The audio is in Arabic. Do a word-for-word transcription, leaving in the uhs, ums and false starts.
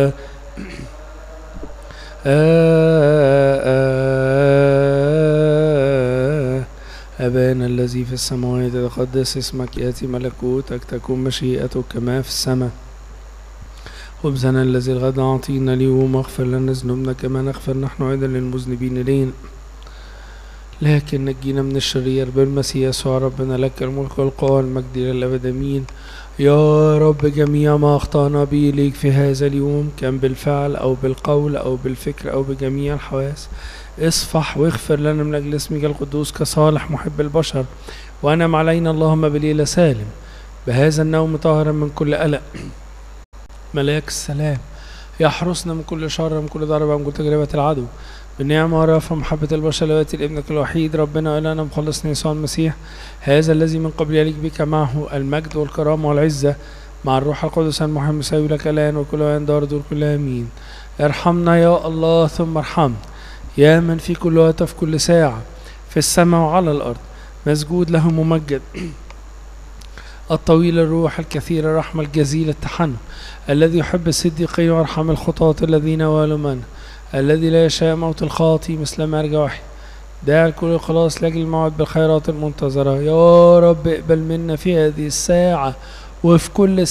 أبانا الذي في السماوات يتقدس اسمك، يأتي ملكوتك، تكن مشيئتك كما في السماء. خبزنا الذي الغد أعطينا اليوم، واغفر لنا ذنوبنا كما نغفر نحن أيضا للمذنبين إلينا، لكن نجينا من الشرير بالمسيح يسوع ربنا. لك الملك والقوة والمجد إلى الأبد آمين. يا رب جميع ما أخطأنا به ليك في هذا اليوم، كان بالفعل أو بالقول أو بالفكر أو بجميع الحواس، اصفح واغفر لنا من أجل اسمك القدوس كصالح محب البشر. وأنعم علينا اللهم بليلة سالم بهذا النوم طاهرا من كل قلق. ملاك السلام يحرسنا من كل شر، من كل ضربة، من كل تجربة العدو، بالنعمة والرأفة ومحبة البشر التي لابنك الوحيد ربنا وإلهنا مخلصنا يسوع المسيح، هذا الذي من قبل يليق بك معه المجد والكرامة والعزة مع الروح القدس المحب يسوي لك الآن وكل آن دار دور كل آمين. ارحمنا يا الله ثم ارحمنا، يا من في كل وقت في كل ساعة في السماء وعلى الأرض مسجود له ممجد، الطويل الروح الكثير الرحمة الجزيل التحنن، الذي يحب الصديقين ويرحم الخطاة الذين والوا منه، الذي لا يشاء موت الخاطي مثل ما يرجع وحي، داعي الكل خلاص لاجل الموعد بالخيرات المنتظرة. يا رب اقبل منا في هذه الساعة وفي كل